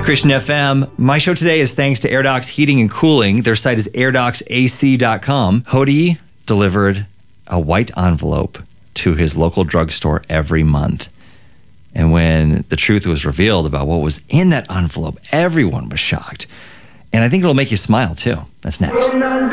Christian FM. My show today is thanks to AirDocs Heating and Cooling. Their site is airdocsac.com. Hody delivered a white envelope to his local drugstore every month. And when the truth was revealed about what was in that envelope, everyone was shocked. And I think it'll make you smile too. That's next.